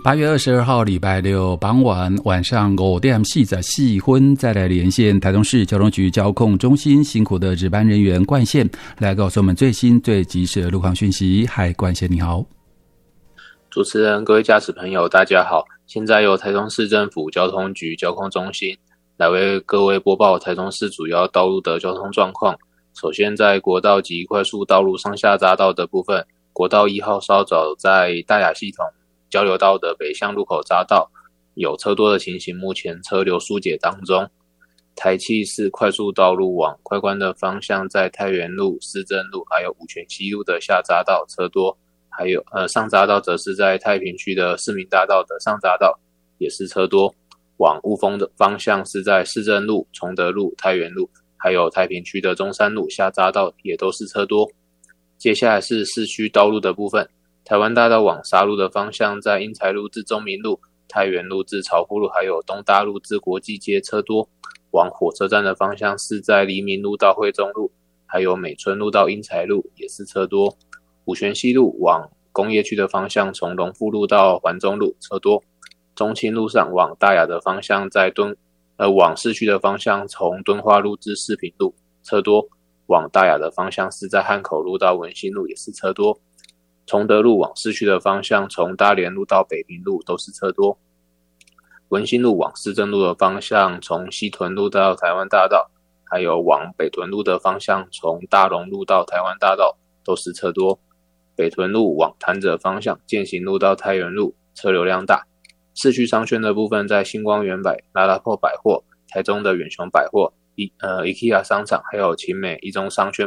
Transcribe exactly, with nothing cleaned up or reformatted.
八月二十二号礼拜六傍晚晚上五点四十四分，再来连线台中市交通局交控中心辛苦的值班人员冠宪，来告诉我们最新最及时的路况讯息。嗨，冠宪你好。 主持人、各位驾驶朋友大家好，现在由台中市政府交通局交控中心来为各位播报台中市主要道路的交通状况。首先在国道及快速道路上下匝道的部分，国道一号稍早在大雅系统交流道的北向路口匝道有车多的情形，目前车流疏解当中。台七四快速道路往快关的方向，在太原路、市政路还有五权西路的下匝道车多，还有呃上匝道则是在太平区的市民大道的上匝道也是车多。往雾峰的方向是在市政路、崇德路、太原路还有太平区的中山路下匝道也都是车多。接下来是市区道路的部分，台湾大道往沙鹿的方向，在英才路至中明路、太原路至潮福路还有东大路至国际街车多。往火车站的方向是在黎明路到惠中路还有美村路到英才路也是车多。五权西路往工业区的方向，从荣富路到环中路车多。中清路上往大雅的方向，在敦呃往市区的方向，从敦化路至市平路车多。往大雅的方向是在汉口路到文心路也是车多。崇德路往市区的方向，从大连路到北平路都是车多。文心路往市政路的方向，从西屯路到台湾大道，还有往北屯路的方向，从大龙路到台湾大道都是车多。北屯路往潭子方向，健行路到太原路车流量大。市区商圈的部分，在星光远百、拉拉破百货、台中的远雄百货、呃 IKEA 商场，还有勤美一中商圈